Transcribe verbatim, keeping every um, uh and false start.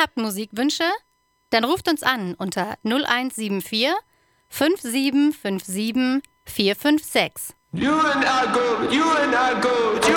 habt Musikwünsche? Dann ruft uns an unter null eins sieben vier fünf sieben fünf sieben vier fünf sechs. You and I go, you and I go.